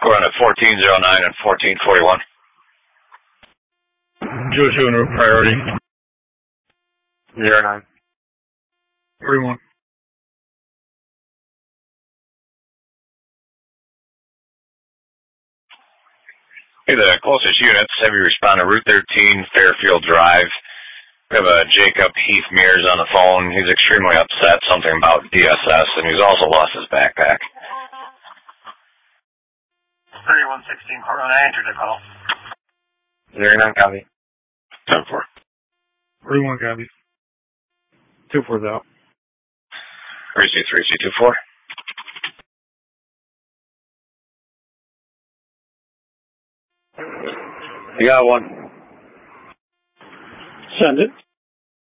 We're on at 1409 and 1441. Joe en route priority. 09. 41. Hey, the closest units, heavy responder, Route 13, Fairfield Drive. We have a Jacob Heath Mears on the phone. He's extremely upset, something about DSS, and he's also lost his backpack. 3116, hold on, I answered the call. 09, copy. 10-4. 41, copy. 2-4's out. 3C3, C24. You got one. Send it.